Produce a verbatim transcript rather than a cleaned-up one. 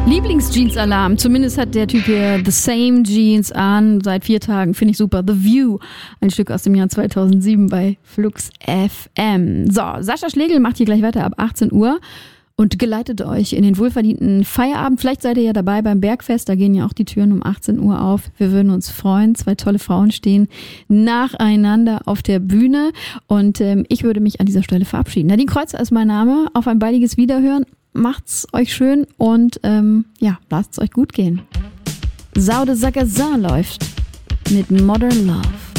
Lieblings-Jeans-Alarm. Zumindest hat der Typ hier The Same Jeans an. Seit vier Tagen finde ich super. The View. Ein Stück aus dem Jahr zweitausendsieben bei Flux F M. So, Sascha Schlegel macht hier gleich weiter ab achtzehn Uhr und geleitet euch in den wohlverdienten Feierabend. Vielleicht seid ihr ja dabei beim Bergfest. Da gehen ja auch die Türen um achtzehn Uhr auf. Wir würden uns freuen. Zwei tolle Frauen stehen nacheinander auf der Bühne. Und ähm, ich würde mich an dieser Stelle verabschieden. Nadine Kreuzer ist mein Name. Auf ein baldiges Wiederhören. Macht's euch schön und ähm, ja, lasst's euch gut gehen. Saude Sagazin läuft mit Modern Love.